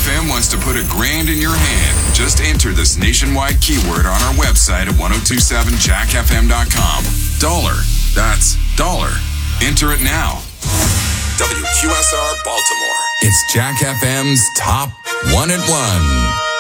FM wants to put $1,000 in your hand. Just enter this nationwide keyword on our website at 1027jackfm.com. Dollar. That's dollar. Enter it now. WQSR Baltimore. It's Jack FM's Top 1 at 1.